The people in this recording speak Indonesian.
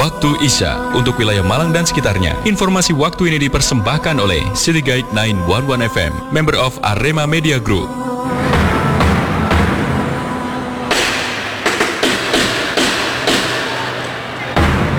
Waktu Isya untuk wilayah Malang dan sekitarnya. Informasi waktu ini dipersembahkan oleh City Guide 911 FM, member of Arema Media Group.